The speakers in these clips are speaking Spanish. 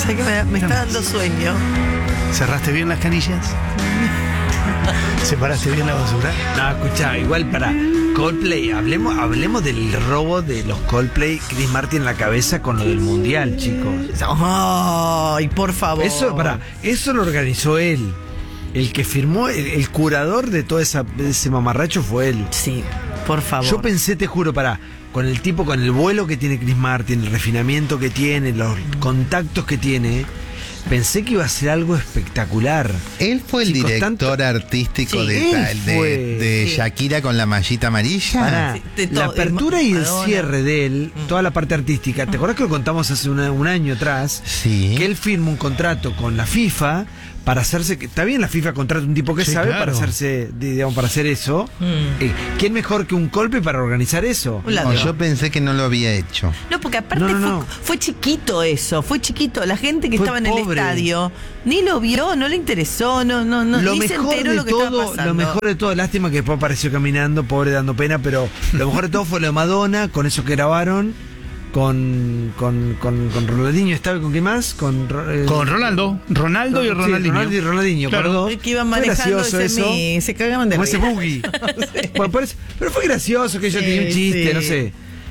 ¿Sabes que me está dando sueño? ¿Cerraste bien las canillas? ¿Separaste bien la basura? No, escuchá, igual para Coldplay, hablemos del robo de los Coldplay, Chris Martin en la cabeza con lo del mundial, chicos. Ay, por favor. Eso lo organizó él. El que firmó, el curador de todo ese mamarracho fue él. Sí, por favor. Yo pensé, te juro, con el tipo, con el vuelo que tiene Chris Martin, el refinamiento que tiene, los contactos que tiene, pensé que iba a ser algo espectacular. Él fue el Chicos, director artístico Sí, de sí. Shakira con la mallita amarilla. Pará, de la todo, apertura y el Madonna. cierre de él, toda la parte artística, ¿te acuerdas que lo contamos hace un año atrás? Sí. Que él firma un contrato con la FIFA para hacerse, está bien, la FIFA contrata un tipo que Sí, sabe claro. para hacerse, digamos, para hacer eso. ¿Quién mejor que un Coldplay para organizar eso? Un No, ladrón. yo pensé que no lo había hecho. No, porque aparte No. Fue chiquito eso, fue chiquito. La gente que Fue estaba en el pobre. estadio ni lo vio, no le interesó, no, Lo ni se mejor enteró de lo que estaba todo, pasando. lo mejor de todo, lástima que después apareció caminando, pobre, dando pena, pero lo mejor de todo fue lo de Madonna, con eso que grabaron, con Ronaldinho, ¿estaba con qué más? Con Ronaldo y Ronaldinho. Ronaldo y Ronaldinho, Claro. perdón. Es que iban Fue manejando gracioso ese eso. se cagaban de Como ese risa. boogie. Bueno, pero fue gracioso que yo Sí, tenía un chiste, sí. no sé.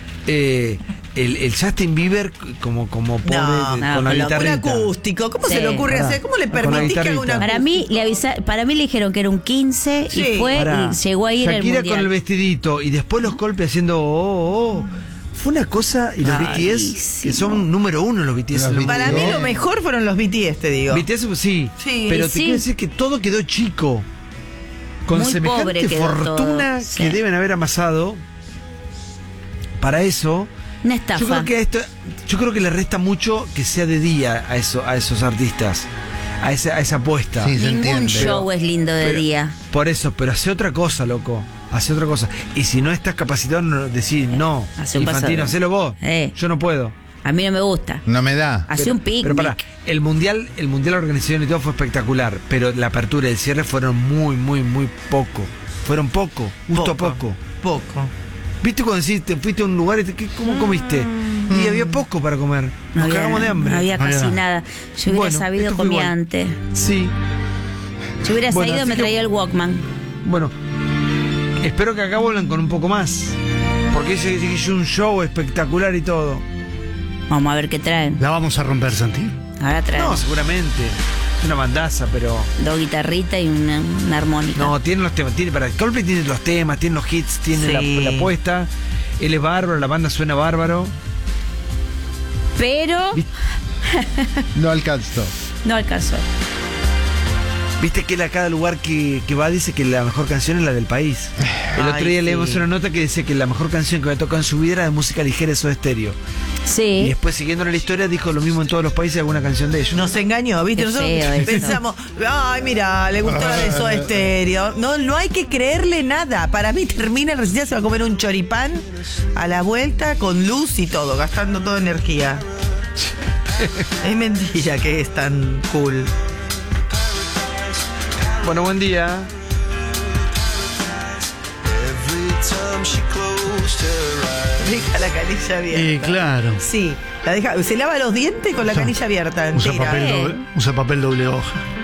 El Justin Bieber como pobre No, con la un guitarrita. acústico. ¿Cómo Sí. se le ocurre Pará. hacer? ¿Cómo le Con la permitís que haga guitarrita. una Para mí le dijeron que era un 15 Sí. y fue Pará. y llegó a ir al Shakira mundial. con el vestidito y después los golpes haciendo Fue una cosa, y los BTS, Rarísimo. que son número uno los BTS. Los Para mí lo mejor fueron los BTS, te digo. BTS, pues, sí, Sí. pero Y te sí. quiero decir que todo quedó chico. Con Muy semejante pobre quedó fortuna todo, sí. que deben haber amasado para eso. Una estafa. Yo creo que le resta mucho que sea de día a esos artistas, a esa apuesta. Sí, se Ningún entiende. show es lindo de pero- día. Por eso, pero hace otra cosa, loco. Hace otra cosa. Y si no estás capacitado, decís no. Hace un Infantino, pasado. hacelo vos. Yo no puedo. A mí no me gusta. No me da. Hace un picnic. Pero pará, el mundial, la organización y todo fue espectacular, pero la apertura y el cierre fueron muy poco. Fueron poco, justo poco. Poco. ¿Viste cuando decís, te fuiste a un lugar y cómo comiste? Y había poco para comer. Nos cagamos de hambre. No había No había casi nada. nada. Yo hubiera Bueno, sabido esto fue comía igual. antes. Sí. Si hubiera Bueno, sabido así me que- traía el Walkman. Bueno, espero que acá vuelvan con un poco más. Porque ese es un show espectacular y todo. Vamos a ver qué traen. La vamos a romper, Santi. Ahora traen No, seguramente. Es una bandaza, pero. dos guitarritas y una armónica. No, tiene los temas. Coldplay tiene los temas, tiene los hits, tiene Sí. la apuesta. Él es bárbaro, la banda suena bárbaro. Pero ¿Viste? No alcanzó. no alcanzó. Viste que él a cada lugar que va dice que la mejor canción es la del país. El otro Ay, día sí. leímos una nota que decía que la mejor canción que me tocado en su vida era de música ligera de Soda Stereo. Y Sí. después, siguiendo la historia, dijo lo mismo en todos los países, alguna canción de ellos. Nos engañó, ¿viste? Qué Nosotros feo eso. pensamos, ay, mira, le gustó la de Soda Stereo. No hay que creerle nada. Para mí termina el recital, se va a comer un choripán a la vuelta con luz y todo, gastando toda energía. Es mentira que es tan cool. Bueno, buen día. Deja la canilla abierta. Y claro. Sí, la deja, se lava los dientes con la canilla abierta. Usa entera. papel doble hoja.